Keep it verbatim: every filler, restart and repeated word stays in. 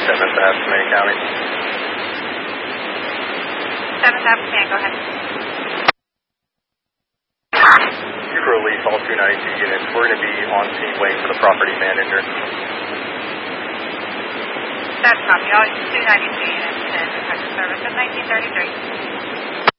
seventh Avenue, Main County. seventh Avenue, Main, go ahead. You can release all two ninety-two units. We're going to be on scene waiting for the property manager. That's copy. All two ninety-two units in detective service at nineteen thirty-three.